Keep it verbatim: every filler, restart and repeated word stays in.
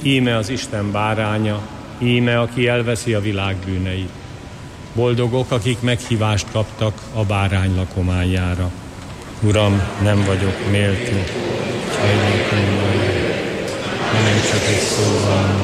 Íme az Isten báránya, íme, aki elveszi a világ bűneit. Boldogok, akik meghívást kaptak a bárány lakományára. Uram, nem vagyok méltó, hanem csak egy szó van,